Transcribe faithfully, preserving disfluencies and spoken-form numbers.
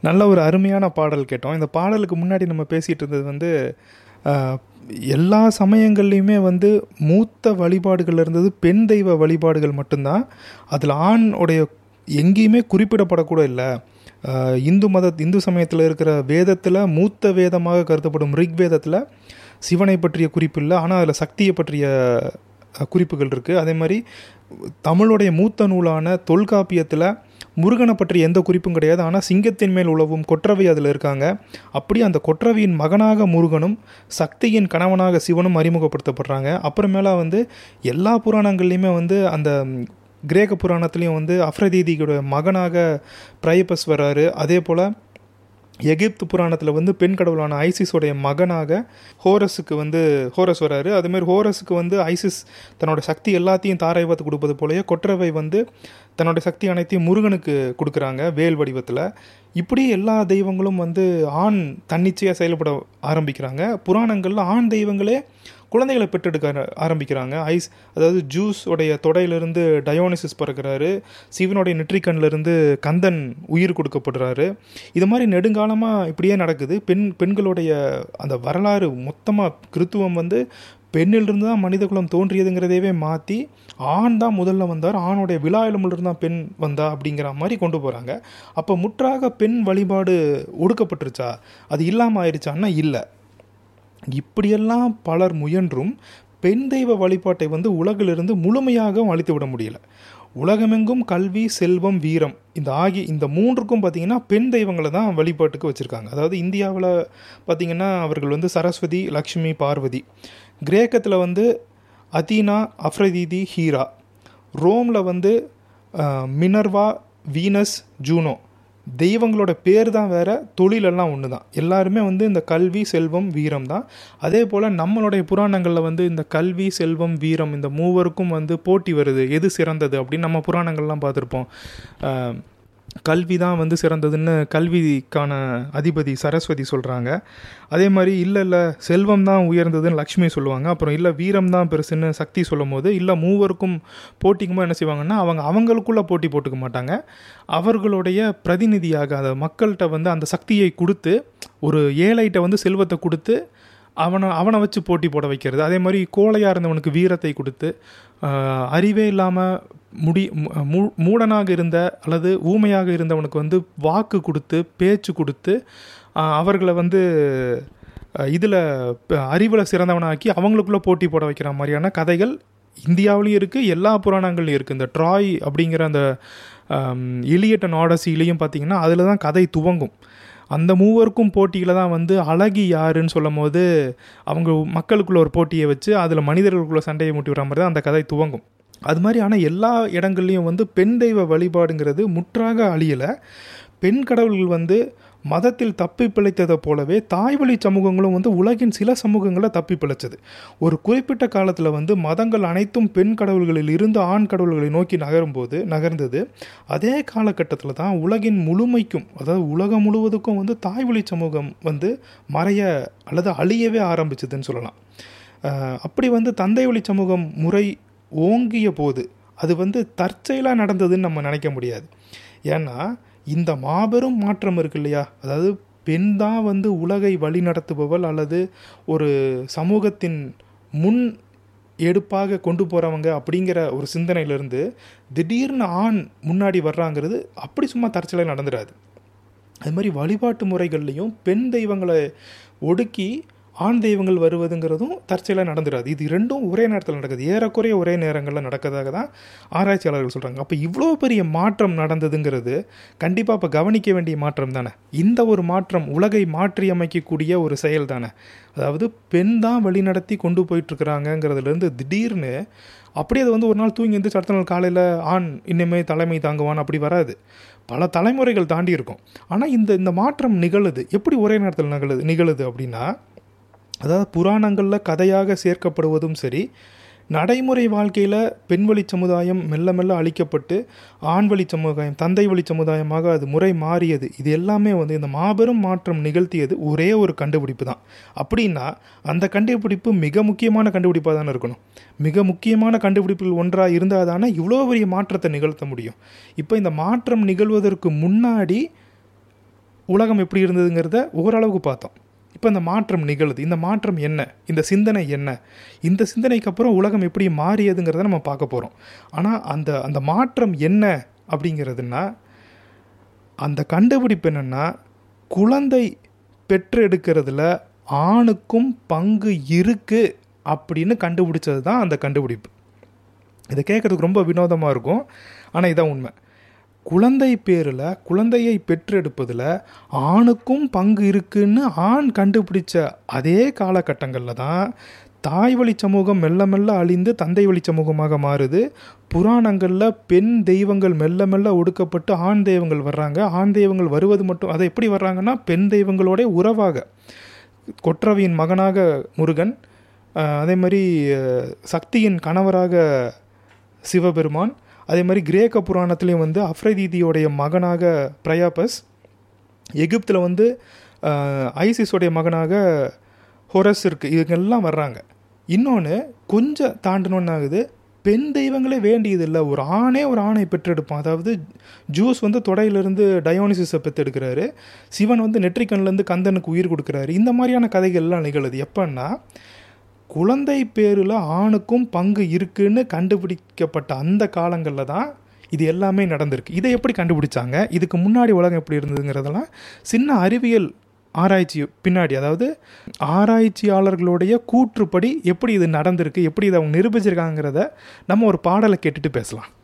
நல்ல ஒரு அருமையான பாடல் கேட்டோம். இந்த பாடலுக்கு முன்னாடி நம்ம பேசிகிட்டு இருந்தது வந்து ஆஹ், எல்லா சமயங்கள்லையுமே வந்து மூத்த வழிபாடுகள் இருந்தது பெண் தெய்வ வழிபாடுகள் மட்டும்தான். அதில் ஆண் உடைய எங்கேயுமே குறிப்பிடப்படக்கூட இல்லை. ஆஹ், இந்து மத இந்து சமயத்தில் இருக்கிற வேதத்தில் மூத்த வேதமாக கருதப்படும் ரிக் வேதத்தில் சிவனை பற்றிய குறிப்பு இல்லை, ஆனால் அதில் சக்தியை பற்றிய அஹ், குறிப்புகள் இருக்குது. அதே மாதிரி தமிழுடைய மூத்த நூலான தொல்காப்பியத்தில் முருகனை பற்றி எந்த குறிப்பும் கிடையாது, ஆனால் சிங்கத்தின் மேல் உழவும் கொற்றவை அதில் இருக்காங்க. அப்படி அந்த கொற்றவையின் மகனாக முருகனும் சக்தியின் கணவனாக சிவனும் அறிமுகப்படுத்தப்படுறாங்க. அப்புறமேல வந்து எல்லா புராணங்கள்லையுமே வந்து அந்த கிரேக்க புராணத்துலேயும் வந்து அஃப்ரதீதியோட மகனாக பிரையபஸ் வர்றாரு. அதே போல் எகிப்து புராணத்தில் வந்து பெண் கடவுளான ஐசிஸோடைய மகனாக ஹோரஸுக்கு வந்து ஹோரஸ் வராரு. அதுமாரி ஹோரஸுக்கு வந்து ஐசிஸ் தன்னோட சக்தி எல்லாத்தையும் தாரைவத்து கொடுப்பது போலயே கொற்றவை வந்து தன்னோட சக்தி அனைத்தையும் முருகனுக்கு கொடுக்குறாங்க வேல் வடிவத்தில். இப்படி எல்லா தெய்வங்களும் வந்து ஆண் தன்னிச்சையாக செயல்பட ஆரம்பிக்கிறாங்க. புராணங்களில் ஆண் தெய்வங்களே குழந்தைகளை பெற்றெடுக்க ஆரம்பிக்கிறாங்க. ஐஸ் அதாவது ஜூஸ் உடைய தொடையிலிருந்து டயோனிசிஸ் பிறக்கிறாரு. சிவனுடைய நெற்றிக்கண்ணிலிருந்து கந்தன் உயிர் கொடுக்கப்படுறாரு. இது மாதிரி நெடுங்காலமாக இப்படியே நடக்குது. பெண் பெண்களுடைய அந்த வரலாறு மொத்தமாக கிறித்துவம் வந்து பெண்ணிலிருந்து தான் மனித குலம் தோன்றியதுங்கிறதையே மாற்றி ஆண் தான் முதல்ல வந்தார், ஆணுடைய விழா எலும்பிலிருந்து தான் பெண் வந்தா அப்படிங்கிற மாதிரி கொண்டு போகிறாங்க. அப்போ முற்றாக பெண் வழிபாடு ஒடுக்கப்பட்டுருச்சா, அது இல்லாமல் ஆயிடுச்சான்னா இல்லை. இப்படியெல்லாம் பலர் முயன்றும் பெண் தெய்வ வழிபாட்டை வந்து உலகிலிருந்து முழுமையாக அழித்து விட முடியல. உலகமெங்கும் கல்வி, செல்வம், வீரம் இந்த ஆகிய இந்த மூன்றுக்கும் பார்த்திங்கன்னா பெண் தெய்வங்களை தான் வழிபாட்டுக்கு வச்சுருக்காங்க. அதாவது இந்தியாவில் பார்த்திங்கன்னா அவர்கள் வந்து சரஸ்வதி, லக்ஷ்மி, பார்வதி. கிரேக்கத்தில் வந்து அதீனா, அஃப்ரதீதி, ஹீரா. ரோமில் வந்து மினர்வா, வீனஸ், ஜூனோ. தெய்வங்களோட பேர் தான் வேறு, தொழிலெல்லாம் ஒன்று தான். எல்லாருமே வந்து இந்த கல்வி, செல்வம், வீரம் தான். அதே போல் நம்மளுடைய புராணங்களில் வந்து இந்த கல்வி, செல்வம், வீரம் இந்த மூவருக்கும் வந்து போட்டி வருது, எது சிறந்தது அப்படின்னு நம்ம புராணங்கள்லாம் பார்த்துருப்போம். கல்வி தான் வந்து சிறந்ததுன்னு கல்விக்கான அதிபதி சரஸ்வதி சொல்கிறாங்க. அதே மாதிரி இல்லை இல்லை செல்வம் தான் உயர்ந்ததுன்னு லக்ஷ்மி சொல்லுவாங்க. அப்புறம் இல்லை வீரம் தான் பெருசுன்னு சக்தி சொல்லும் போது இல்லை மூவருக்கும் போட்டிக்கும்போது என்ன செய்வாங்கன்னா அவங்க அவங்களுக்குள்ளே போட்டி போட்டுக்க மாட்டாங்க. அவர்களுடைய பிரதிநிதியாக அதை மக்கள்கிட்ட வந்து அந்த சக்தியை கொடுத்து ஒரு ஏழைகிட்ட வந்து செல்வத்தை கொடுத்து அவனை அவனை வச்சு போட்டி போட வைக்கிறது. அதே மாதிரி கோழையாக இருந்தவனுக்கு வீரத்தை கொடுத்து, அறிவே இல்லாமல் முடி மூ மூடனாக இருந்த அல்லது ஊமையாக இருந்தவனுக்கு வந்து வாக்கு கொடுத்து பேச்சு கொடுத்து அவர்களை வந்து இதில் அறிவில் சிறந்தவனாக்கி அவங்களுக்குள்ளே போட்டி போட வைக்கிற மாதிரியான கதைகள் இந்தியாவிலையும் இருக்குது, எல்லா புராணங்கள்லையும் இருக்குது. இந்த ட்ராய் அப்படிங்கிற அந்த இலியட் அண்ட் ஆடசிலையும் பார்த்திங்கன்னா அதில் தான் கதை துவங்கும். அந்த மூவருக்கும் போட்டியில் தான் வந்து அழகி யாருன்னு சொல்லும் போது அவங்க மக்களுக்குள்ள ஒரு போட்டியை வச்சு அதில் மனிதர்களுக்குள்ள சண்டையை மூட்டி விடுற மாதிரி தான் அந்த கதை துவங்கும். அது மாதிரி ஆனால் எல்லா இடங்கள்லையும் வந்து பெண் தெய்வ வழிபாடுங்கிறது முற்றாக அழியலை. பெண் கடவுள்கள் வந்து மதத்தில் தப்பி பிழைத்ததை போலவே தாய்வழி சமூகங்களும் வந்து உலகின் சில சமூகங்களை தப்பி பிழைச்சது. ஒரு குறிப்பிட்ட காலத்தில் வந்து மதங்கள் அனைத்தும் பெண் கடவுள்களில் இருந்து ஆண் கடவுள்களை நோக்கி நகரும்போது நகர்ந்தது. அதே காலகட்டத்தில் தான் உலகின் முழுமைக்கும், அதாவது உலகம் முழுவதுக்கும் வந்து தாய்வழி சமூகம் வந்து மறைய அல்லது அழியவே ஆரம்பிச்சதுன்னு சொல்லலாம். அப்படி வந்து தந்தை வழி சமூகம் முறை ஓங்கிய போது அது வந்து தற்செயலாக நடந்ததுன்னு நம்ம நினைக்க முடியாது. ஏன்னா இந்த மாபெரும் மாற்றம் இருக்கு இல்லையா, அதாவது பெண் தான் வந்து உலகை வழி நடத்துபவள் அல்லது ஒரு சமூகத்தின் முன் எடுப்பாக கொண்டு போகிறவங்க அப்படிங்கிற ஒரு சிந்தனையிலிருந்து திடீர்னு ஆண் முன்னாடி வர்றாங்கிறது அப்படி சும்மா தற்செயலாக நடந்துடாது. அது மாதிரி வழிபாட்டு முறைகள்லையும் பெண் தெய்வங்களை ஒடுக்கி ஆண் தெய்வங்கள் வருவதுங்கிறதும் தற்செயலாக நடந்துடாது. இது ரெண்டும் ஒரே நேரத்தில் நடக்குது, ஏறக்குறைய ஒரே நேரங்களில் நடக்கிறதாக தான் ஆராய்ச்சியாளர்கள் சொல்கிறாங்க. அப்போ இவ்வளோ பெரிய மாற்றம் நடந்ததுங்கிறது கண்டிப்பாக இப்போ கவனிக்க வேண்டிய மாற்றம் தானே. இந்த ஒரு மாற்றம் உலகை மாற்றி அமைக்கக்கூடிய ஒரு செயல் தானே. அதாவது பெண் தான் வழிநடத்தி கொண்டு போயிட்டுருக்குறாங்கங்கிறதுலேருந்து திடீர்னு அப்படியே அது வந்து ஒரு நாள் தூங்கி வந்து அடுத்த நாள் காலையில் ஆண் இன்னுமே தலைமை தாங்குவான் அப்படி வராது. பல தலைமுறைகள் தாண்டி இருக்கும். ஆனால் இந்த இந்த மாற்றம் நிகழுது எப்படி ஒரே நேரத்தில் நிகழுது நிகழுது அப்படின்னா, அதாவது புராணங்களில் கதையாக சேர்க்கப்படுவதும் சரி, நடைமுறை வாழ்க்கையில் பெண் வழி சமுதாயம் மெல்ல மெல்ல அழிக்கப்பட்டு ஆண் வழி சமுதாயம் தந்தை வழி சமுதாயமாக அது முறை மாறியது. இது எல்லாமே வந்து இந்த மாபெரும் மாற்றம் நிகழ்த்தியது ஒரே ஒரு கண்டுபிடிப்பு தான். அப்படின்னா அந்த கண்டுபிடிப்பு மிக முக்கியமான கண்டுபிடிப்பாக தானே இருக்கணும். மிக முக்கியமான கண்டுபிடிப்புகள் ஒன்றாக இருந்தால் தானே இவ்வளோ பெரிய மாற்றத்தை நிகழ்த்த முடியும். இப்போ இந்த மாற்றம் நிகழ்வதற்கு முன்னாடி உலகம் எப்படி இருந்ததுங்கிறத ஓரளவுக்கு பார்த்தோம். இப்போ இந்த மாற்றம் நிகழுது. இந்த மாற்றம் என்ன, இந்த சிந்தனை என்ன, இந்த சிந்தனைக்கு அப்புறம் உலகம் எப்படி மாறியதுங்கிறத நம்ம பார்க்க போகிறோம். ஆனால் அந்த அந்த மாற்றம் என்ன அப்படிங்கிறதுனா, அந்த கண்டுபிடிப்பு என்னென்னா, குழந்தை பெற்றெடுக்கிறதுல ஆணுக்கும் பங்கு இருக்குது அப்படின்னு கண்டுபிடிச்சது தான் அந்த கண்டுபிடிப்பு. இதை கேட்குறதுக்கு ரொம்ப வினோதமாக இருக்கும், ஆனால் இதான் உண்மை. குழந்தை பேரில், குழந்தையை பெற்றெடுப்பதில் ஆணுக்கும் பங்கு இருக்குன்னு ஆண் கண்டுபிடிச்ச அதே காலகட்டங்களில் தான் தாய் வழி சமூகம் மெல்ல மெல்ல அழிந்து தந்தை வழி சமூகமாக மாறுது. புராணங்களில் பெண் தெய்வங்கள் மெல்ல மெல்ல ஒடுக்கப்பட்டு ஆண் தெய்வங்கள் வர்றாங்க. ஆண் தெய்வங்கள் வருவது மட்டும், அதை எப்படி வர்றாங்கன்னா பெண் தெய்வங்களோட உறவாக. கொற்றவையின் மகனாக முருகன், அதே மாதிரி சக்தியின் கணவராக சிவபெருமான், அதே மாதிரி கிரேக்க புராணத்துலேயும் வந்து அஃப்ரைதீதியோடைய மகனாக பிரயாபஸ், எகிப்தில் வந்து ஐசிஸோடைய மகனாக ஹொரஸ் இருக்குது. இதுக்கெல்லாம் வர்றாங்க. இன்னொன்று கொஞ்சம் தாண்டணுன்னு ஆகுது, பெண் தெய்வங்களே வேண்டியதில்லை, ஒரு ஆணே ஒரு ஆணை பெற்றெடுப்பான். அதாவது ஜூஸ் வந்து தொடையிலிருந்து டயோனிசிஸை பெற்றெடுக்கிறாரு, சிவன் வந்து நெற்றிக்கண்லேருந்து கந்தனுக்கு உயிர் கொடுக்குறாரு. இந்த மாதிரியான கதைகள்லாம் நிகழுது. எப்பன்னா குழந்தை பேரில் ஆணுக்கும் பங்கு இருக்குன்னு கண்டுபிடிக்கப்பட்ட அந்த காலங்களில் தான் இது எல்லாமே நடந்திருக்கு. இதை எப்படி கண்டுபிடிச்சாங்க, இதுக்கு முன்னாடி உலகம் எப்படி இருந்ததுங்கிறதெல்லாம் சின்ன அறிவியல் ஆராய்ச்சி பின்னாடி, அதாவது ஆராய்ச்சியாளர்களுடைய கூற்றுப்படி எப்படி இது நடந்திருக்கு, எப்படி இதை அவங்க நிரூபிச்சிருக்காங்கிறத நம்ம ஒரு பாடலை கேட்டுட்டு பேசலாம்.